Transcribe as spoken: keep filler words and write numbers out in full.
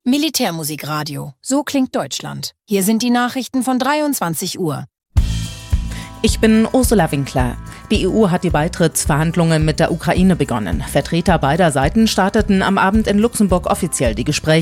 Militärmusikradio. So klingt Deutschland. Hier sind die Nachrichten von dreiundzwanzig Uhr. Ich bin Ursula Winkler. Die E U hat die Beitrittsverhandlungen mit der Ukraine begonnen. Vertreter beider Seiten starteten am Abend in Luxemburg offiziell die Gespräche.